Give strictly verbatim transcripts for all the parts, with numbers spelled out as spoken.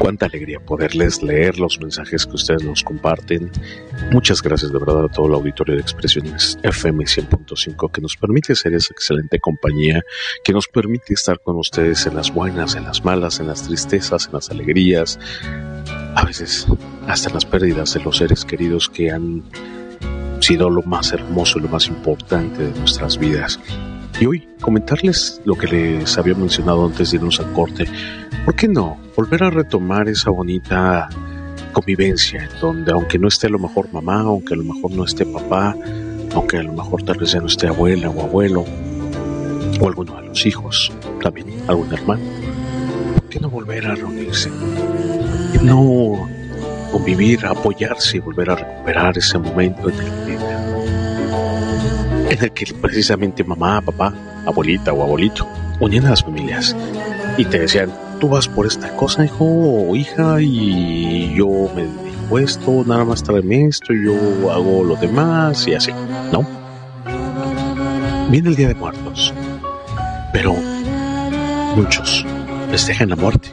Cuánta alegría poderles leer los mensajes que ustedes nos comparten. Muchas gracias de verdad a todo el auditorio de Expresiones F M cien punto cinco que nos permite ser esa excelente compañía, que nos permite estar con ustedes en las buenas, en las malas, en las tristezas, en las alegrías, a veces hasta en las pérdidas de los seres queridos que han sido lo más hermoso y lo más importante de nuestras vidas. Y hoy comentarles lo que les había mencionado antes de irnos al corte. ¿Por qué no volver a retomar esa bonita convivencia en donde, aunque no esté a lo mejor mamá, aunque a lo mejor no esté papá, aunque a lo mejor tal vez ya no esté abuela o abuelo, o alguno de los hijos, también algún hermano, ¿por qué no volver a reunirse? No convivir, apoyarse y volver a recuperar ese momento en el que en el que precisamente mamá, papá, abuelita o abuelito unían a las familias y te decían: tú vas por esta cosa, hijo o hija, y yo me dedico a esto, nada más tráeme esto, y yo hago lo demás, y así, ¿no? Viene el Día de Muertos, pero muchos festejan la muerte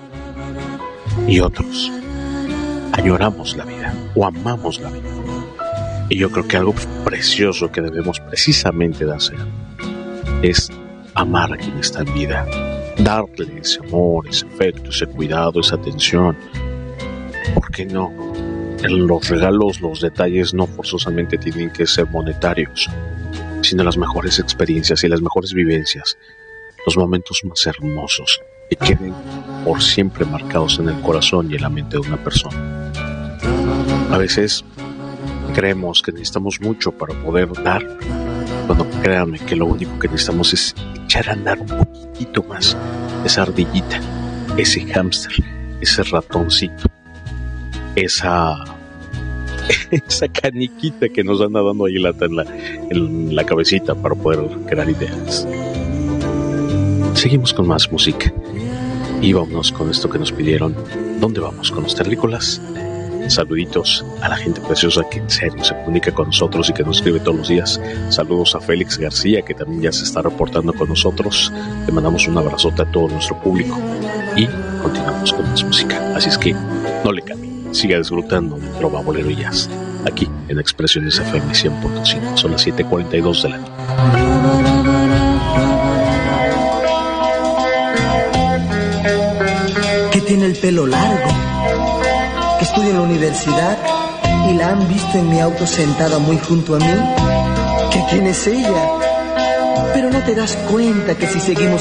y otros añoramos la vida o amamos la vida. Y yo creo que algo precioso que debemos precisamente de hacer es amar a quien está en vida, darle ese amor, ese afecto, ese cuidado, esa atención. ¿Por qué no? Los regalos, los detalles no forzosamente tienen que ser monetarios, sino las mejores experiencias y las mejores vivencias, los momentos más hermosos que queden por siempre marcados en el corazón y en la mente de una persona. A veces creemos que necesitamos mucho para poder dar, cuando créanme que lo único que necesitamos es echar a andar un poquitito más esa ardillita, ese hámster, ese ratoncito, esa esa caniquita que nos anda dando ahí lata en la, en la cabecita para poder crear ideas. Seguimos con más música y vámonos con esto que nos pidieron. ¿Dónde vamos? Con los terrícolas. Saluditos a la gente preciosa que en serio se comunica con nosotros y que nos escribe todos los días. Saludos a Félix García, que también ya se está reportando con nosotros. Le mandamos un abrazote a todo nuestro público y continuamos con más música. Así es que no le cambie, siga disfrutando de trova, bolero y jazz aquí en Expresiones F M cien punto cinco. Son las siete cuarenta y dos de la noche. Que tiene el pelo largo, que estudia en la universidad y la han visto en mi auto sentada muy junto a mí. ¿Que quién es ella? Pero no te das cuenta que si seguimos